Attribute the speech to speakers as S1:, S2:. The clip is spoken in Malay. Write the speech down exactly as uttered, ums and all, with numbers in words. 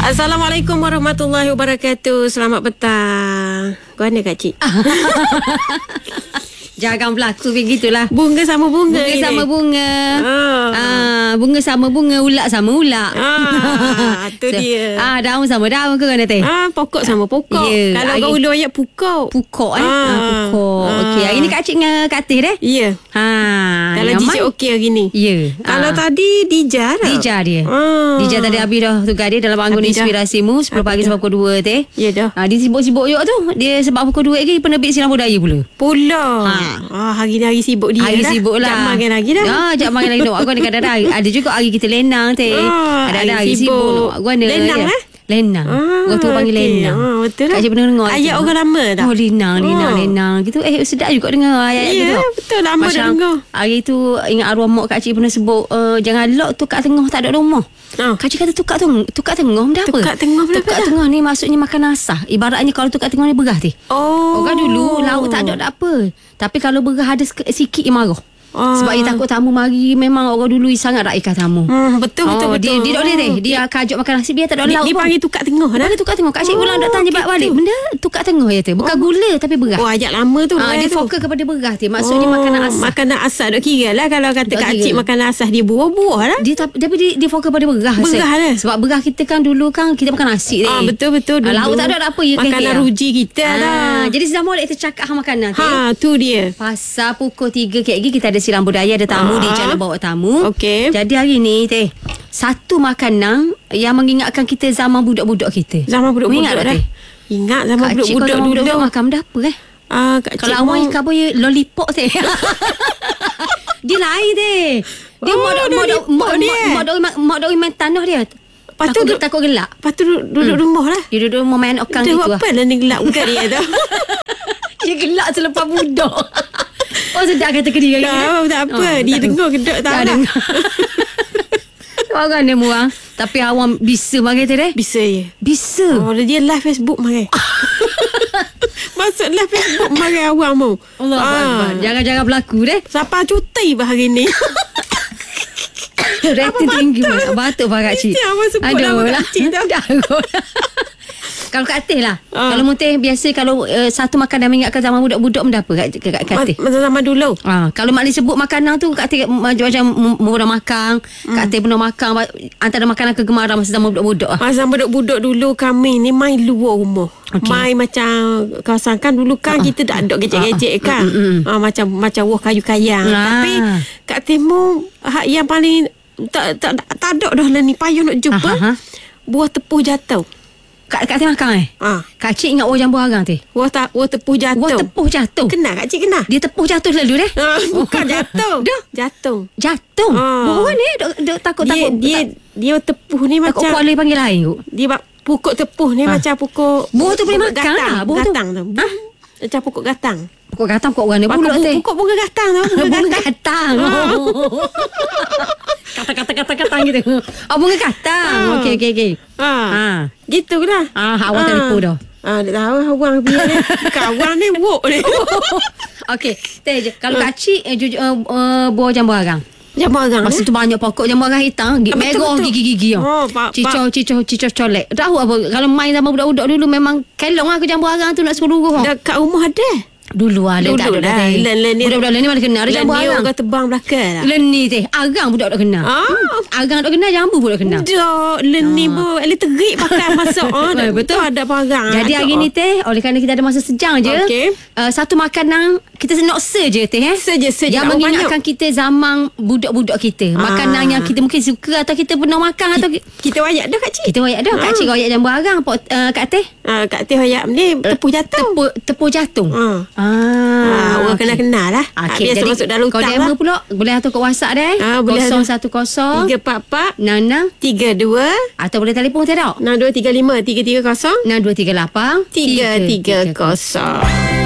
S1: Assalamualaikum warahmatullahi wabarakatuh. Selamat petang. Kau mana Kak Cik?
S2: Jangan berlaku begitulah.
S1: Bunga sama bunga.
S2: Bunga
S1: ini.
S2: sama bunga.
S1: Ah.
S2: Ah, bunga sama bunga, ulak sama ulak.
S1: Ah, tu dia.
S2: Ah, daun sama daun ke kan teh?
S1: Ah, pokok sama pokok.
S2: Ya,
S1: Kalau
S2: hari-
S1: kau ulu ayat pukau.
S2: Pukok eh.
S1: Ah.
S2: Ah, pukok.
S1: Ah.
S2: Okey, hari ni Kak Cik dengan Kak Teh deh.
S1: Ya.
S2: Ha.
S1: Kalau
S2: yang
S1: Cik
S2: mai-
S1: okey hari ni.
S2: Ya.
S1: Kalau
S2: Ah.
S1: tadi Dija dah.
S2: Dija dia.
S1: Ah.
S2: Dija tadi habis dah tugas dia dalam bangun
S1: Habis dah.
S2: inspirasimu sepuluh pagi
S1: Habis dah.
S2: sampai pukul dua teh.
S1: Ya dah.
S2: Ha, dia sibuk-sibuk juga tu. Dia sebab pukul dua lagi penerbit silang budaya pula.
S1: Pula.
S2: Ha.
S1: Ah, hari ni hari sibuk dia
S2: Hari
S1: dah.
S2: sibuk lah.
S1: Tak makan lagi dah.
S2: Ah, jap makan lagi. Nak aku ni kadang-kadang ada juga hari kita lenang teh.
S1: Ah,
S2: Kadang-kadang
S1: hari
S2: hari sibuk.
S1: sibuk.
S2: Nak guna
S1: Lenang,
S2: je.
S1: eh?
S2: Lenang.
S1: Ah,
S2: Orang tu panggil
S1: okey.
S2: lenang.
S1: Ah, betul lah.
S2: Kak Cik pernah dengar
S1: Ayat
S2: tu?
S1: orang lama tak?
S2: Oh, lenang, lenang,
S1: Oh.
S2: lenang. Gitu. Eh, sedap juga dengar ayat-ayat
S1: Ya,
S2: gitu.
S1: betul. Lama dah
S2: Macam
S1: dengar.
S2: hari tu ingat arwah mak Kak Cik pernah sebut uh, jangan lock tukar tengah tak ada rumah.
S1: Ah.
S2: Kak Cik kata tukar tengah, tukar tengah benda apa?
S1: Tukar tengah benda
S2: Tukar
S1: apa dah?
S2: tengah ni maksudnya makan asah. Ibaratnya kalau tukar tengah ni berah ti.
S1: Oh.
S2: Orang dulu lauk tak ada tak apa. Tapi kalau berah ada sek- sikit dia marah.
S1: Ah.
S2: Sebab dia takut tamu mari. Memang orang dulu sangat rakyat tamu.
S1: Hmm, betul betul
S2: Oh,
S1: betul.
S2: Dia, dia tak boleh teh. Dia kajut makan nasi. Dia tak ada
S1: Dia,
S2: lauk
S1: dia
S2: pun.
S1: panggil tukar tengah
S2: Dia
S1: dah.
S2: panggil tukar tengah. Kak Cik
S1: Oh,
S2: pulang datang je
S1: gitu.
S2: balik. Benda tukar tengah je tu. Bukan gula tapi berah.
S1: Oh, ayat lama tu.
S2: Ah,
S1: ayat
S2: dia
S1: tu.
S2: fokus kepada berah tu. Maksudnya
S1: Oh,
S2: makanan asam.
S1: Makanan asam. Dok kira lah kalau kata
S2: Dok
S1: Kak
S2: kira.
S1: Cik makanan asam dia buah-buah lah.
S2: Dia tapi, tapi dia, dia fokus pada berah.
S1: Berah
S2: Seth.
S1: lah.
S2: Sebab berah kita kan dulu kan kita makan nasi
S1: Ah,
S2: ni.
S1: betul-betul dulu.
S2: Ah, lauk tak ada apa ya.
S1: Makanan ruji kita dah.
S2: Jadi sedang boleh kita cakap hang makanan tu.
S1: Ha, tu dia.
S2: Pasal pukul tiga K G kita ada silang budaya, ada tamu,
S1: Ah.
S2: dia jangan bawa tamu.
S1: Okey.
S2: Jadi hari ni teh, satu makanan yang mengingatkan kita zaman budak-budak kita.
S1: Zaman budak-budak
S2: Ingat tak,
S1: dah.
S2: teh?
S1: Ingat zaman
S2: Kak Cik kau
S1: budak-budak
S2: zaman
S1: dulu.
S2: budak-budak makan benda apa eh?
S1: Ah, Kak Cik
S2: Kalau awak
S1: mau-
S2: ikan boy lollipop teh. Dia lain teh. Dia
S1: Oh,
S2: mak dok mak dok
S1: lollipop
S2: mak
S1: dia, eh?
S2: mak dok mak dok main tanah dia.
S1: Lepas tu
S2: Takut
S1: duk-
S2: takut gelap.
S1: Lepas tu duduk, duduk rumah lah.
S2: Dia duduk mau main okang
S1: Dia
S2: gitu
S1: buat
S2: lah.
S1: apa lah ni gelap bukan dia tu.
S2: Dia gelap selepas budak. Oh sedap kata ke dia.
S1: Tak, tak apa.
S2: Oh,
S1: Dia
S2: tak-
S1: dengar kedok tak
S2: tak
S1: lah.
S2: dengar. Orang dia muang. Tapi awam bisa mari tu deh.
S1: Bisa je.
S2: Bisa.
S1: Oh, dia live Facebook mari. Masuk live Facebook mari awak mau.
S2: Allah Akbar. Jangan-jangan berlaku deh.
S1: Siapa cuti bah hari ni?
S2: Rating tinggi banget. Batuk pak Kak Cik.
S1: Mesti awak sebut nama Kak Cik tu.
S2: Darul. Kalau Kak Teh lah.
S1: Ah.
S2: Kalau Muteh biasa kalau uh, satu makanan mengingatkan zaman budak-budak benda apa Kak, Kak, Kak Teh?
S1: Masa zaman dulu.
S2: Ah, kalau mak dia sebut makanan tu Kak Teh macam-macam mu pernah makan,
S1: Hmm.
S2: Kak Teh pernah makan antara makanan kegemaran masa zaman budak-budak ah.
S1: Masa budak-budak dulu kami ni main luar rumah.
S2: Okey.
S1: Main macam kawasan kan dulu kan kita tak ada gejek-gejek kan.
S2: Mm, mm, mm.
S1: Ah, macam macam wah kayu kayang.
S2: Lah.
S1: Tapi kat timur hak yang paling tak tak tak ada dah lah ni payah nak jumpa.
S2: Aha, aha.
S1: Buah tepuh jatuh.
S2: Kak Kak Teh makan eh?
S1: Ah,
S2: Kak Cik ingat orang jambu harang Teh?
S1: buah tak buah tepuh jatuh.
S2: Wah tepuh jatuh.
S1: Kenal Kak Cik kenal?
S2: Dia tepuh jatuh selalu deh.
S1: Ah, bukan jatuh.
S2: Dah.
S1: Jatuh.
S2: Jatuh.
S1: Ah.
S2: Bukan ni dok dok takut
S1: Dia
S2: takut.
S1: dia dia tepuh ni
S2: takut
S1: macam
S2: kuala panggil lain kot.
S1: dia bak- pokok tepuh ni
S2: Ah.
S1: macam pokok
S2: Buah tu boleh
S1: pokok
S2: makan
S1: gatang,
S2: lah, buah tu.
S1: gatang tu.
S2: Ha?
S1: Macam pokok gatang.
S2: Pokok gatang pokok warna
S1: Pokok,
S2: bulat Teh.
S1: pokok bunga gatang tu. Bunga
S2: Bunga
S1: gatang.
S2: gatang. Oh. Kata-kata-kata-kata gitu. Oh, bunga gatang.
S1: Ah.
S2: Okey, okey, okey.
S1: Ha.
S2: Ha.
S1: Gitulah.
S2: Ah, awak tak lupa dah.
S1: Ah, dia tahu awang biar ni. Kawan ni wok ni.
S2: Okey, Teh je. Kalau Kak Cik eh, jujur uh, uh, buah jambu harang.
S1: Jambu harang
S2: Masa
S1: ni.
S2: tu banyak pokok jambu harang hitam, gigi
S1: Ah, betul,
S2: merah
S1: betul.
S2: gigi-gigi.
S1: Oh, pak-
S2: cicau, cicau, cicau colek. Tahu apa? Kalau main sama budak-budak dulu memang kelong aku jambu harang tu nak seluruh.
S1: Dekat rumah ada.
S2: Dulu lah,
S1: Dulu
S2: tak ada
S1: dah.
S2: dah. Teh.
S1: Len- len ni-
S2: Budak-budak lain ni mana kenal ada
S1: Len
S2: jambu
S1: ni
S2: harang.
S1: orang tebang belakang lah.
S2: Len ni Teh, arang budak tak kenal.
S1: Ah.
S2: Arang tak kenal, jambu pun tak kenal.
S1: Dah, len ni pun elektrik pakai masuk. Oh,
S2: Eh, betul.
S1: Ada parang.
S2: Jadi hari ni Teh, oleh kerana kita ada masa sejam je,
S1: Okey.
S2: uh, satu makanan kita nak saja Teh eh.
S1: Saja, saja.
S2: Yang
S1: Tak
S2: mengingatkan kita zaman budak-budak kita.
S1: Ah.
S2: Makanan yang kita mungkin suka atau kita pernah makan atau ki-
S1: Kita wayak dah Kak Cik.
S2: kita wayak dah. Kak
S1: Ah.
S2: Cik wayak jambu harang Pok, uh, Kak Teh.
S1: Ah, Kak Teh wayak ni tepuh jatuh.
S2: Tepuk tepuk jantung.
S1: Ah.
S2: Ah,
S1: Ah, orang
S2: okey.
S1: kenal-kenal lah.
S2: Okey,
S1: Ah, biasa
S2: jadi
S1: masuk dalam
S2: kau
S1: hutang
S2: demo
S1: lah.
S2: pula boleh hantar ke WhatsApp dah.
S1: Ah, boleh
S2: kosong
S1: hantar.
S2: satu kosong
S1: Tiga empat empat
S2: enam enam
S1: tiga dua
S2: atau boleh telefon tidak?
S1: enam dua tiga lima tiga tiga kosong
S2: enam dua tiga lapan
S1: tiga tiga kosong.